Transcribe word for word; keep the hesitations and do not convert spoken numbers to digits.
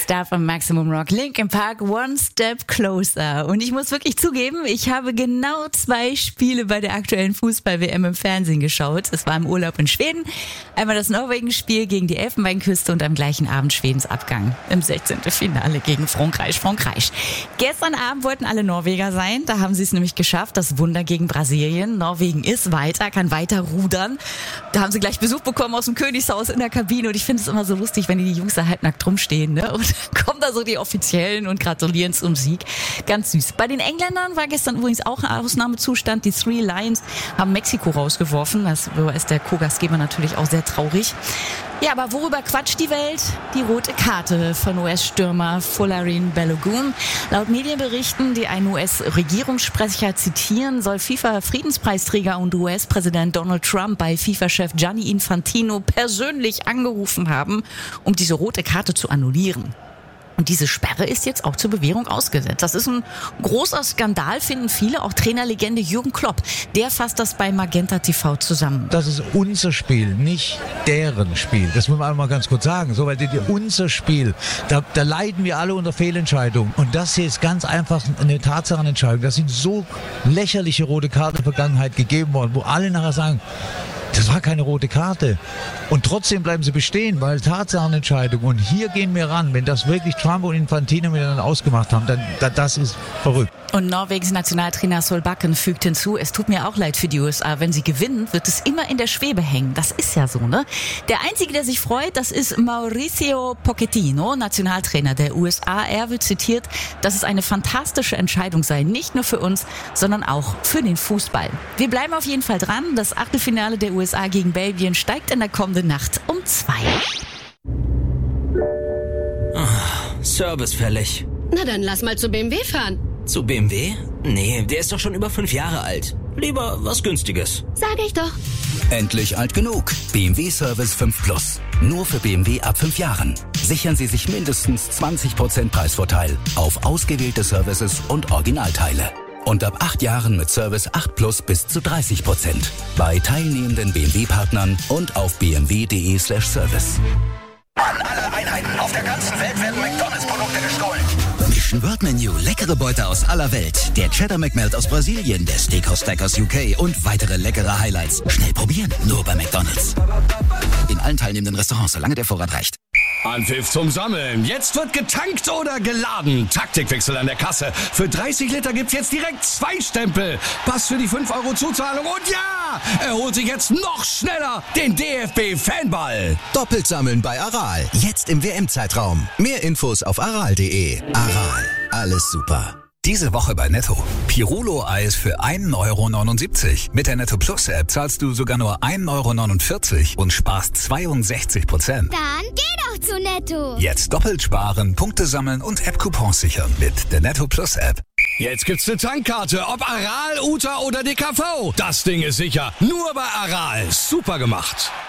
Da vom Maximum Rock, Linkin Park, One Step Closer. Und ich muss wirklich zugeben, ich habe genau zwei Spiele bei der aktuellen Fußball-W M im Fernsehen geschaut. Es war im Urlaub in Schweden. Einmal das Norwegen-Spiel gegen die Elfenbeinküste und am gleichen Abend Schwedens Abgang im sechzehnten Finale gegen Frankreich. Frankreich. Gestern Abend wollten alle Norweger sein. Da haben sie es nämlich geschafft. Das Wunder gegen Brasilien. Norwegen ist weiter, kann weiter rudern. Da haben sie gleich Besuch bekommen aus dem Königshaus in der Kabine. Und ich finde es immer so lustig, wenn die Jungs da halbnackt rumstehen, ne? Und kommen da so die Offiziellen und gratulieren zum Sieg. Ganz süß. Bei den Engländern war gestern übrigens auch ein Ausnahmezustand. Die Three Lions haben Mexiko rausgeworfen. Das ist der Co-Gastgeber natürlich auch sehr traurig. Ja, aber worüber quatscht die Welt? Die rote Karte von U S-Stürmer Folarin Balogun. Laut Medienberichten, die einen U S-Regierungssprecher zitieren, soll FIFA-Friedenspreisträger und U S-Präsident Donald Trump bei FIFA-Chef Gianni Infantino persönlich angerufen haben, um diese rote Karte zu annullieren. Und diese Sperre ist jetzt auch zur Bewährung ausgesetzt. Das ist ein großer Skandal, finden viele, auch Trainerlegende Jürgen Klopp. Der fasst das bei Magenta T V zusammen. Das ist unser Spiel, nicht deren Spiel. Das muss man einmal ganz kurz sagen. So, weil die, die, unser Spiel, da, da leiden wir alle unter Fehlentscheidungen. Und das hier ist ganz einfach eine Tatsachenentscheidung. Das sind so lächerliche rote Karten in der Vergangenheit gegeben worden, wo alle nachher sagen, das war keine rote Karte. Und trotzdem bleiben sie bestehen, weil Tatsachenentscheidung. Und hier gehen wir ran. Wenn das wirklich Trump und Infantino miteinander ausgemacht haben, dann, dann das ist verrückt. Und Norwegens Nationaltrainer Solbakken fügt hinzu, es tut mir auch leid für die U S A. Wenn sie gewinnen, wird es immer in der Schwebe hängen. Das ist ja so, ne? Der Einzige, der sich freut, das ist Mauricio Pochettino, Nationaltrainer der U S A. Er wird zitiert, dass es eine fantastische Entscheidung sei. Nicht nur für uns, sondern auch für den Fußball. Wir bleiben auf jeden Fall dran. Das Achtelfinale der U S A gegen Belgien steigt in der kommenden Nacht um zwei. Oh, Service fällig. Na dann lass mal zu B M W fahren. Zu B M W? Nee, der ist doch schon über fünf Jahre alt. Lieber was Günstiges. Sag ich doch. Endlich alt genug. B M W Service fünf Plus. Nur für B M W ab fünf Jahren. Sichern Sie sich mindestens zwanzig Prozent Preisvorteil auf ausgewählte Services und Originalteile. Und ab acht Jahren mit Service acht Plus bis zu dreißig Prozent. Bei teilnehmenden B M W-Partnern und auf b m w punkt d e slash service. An alle Einheiten auf der ganzen Welt werden McDonalds-Produkte gestohlen. Mission World Menu, leckere Beute aus aller Welt. Der Cheddar McMelt aus Brasilien, der Steakhouse Stack aus U K und weitere leckere Highlights. Schnell probieren, nur bei McDonalds. In allen teilnehmenden Restaurants, solange der Vorrat reicht. Anpfiff zum Sammeln. Jetzt wird getankt oder geladen. Taktikwechsel an der Kasse. Für dreißig Liter gibt's jetzt direkt zwei Stempel. Pass für die fünf Euro Zuzahlung. Und ja, er holt sich jetzt noch schneller den D F B-Fanball. Doppelt sammeln bei Aral. Jetzt im W M-Zeitraum. Mehr Infos auf aral punkt de. Aral. Alles super. Diese Woche bei Netto. Pirulo-Eis für ein Euro neunundsiebzig. Mit der Netto Plus App zahlst du sogar nur ein Euro neunundvierzig und sparst zweiundsechzig Prozent. Dann geh doch zu Netto. Jetzt doppelt sparen, Punkte sammeln und App-Coupons sichern mit der Netto Plus App. Jetzt gibt's eine Tankkarte, ob Aral, Uta oder D K V. Das Ding ist sicher. Nur bei Aral. Super gemacht.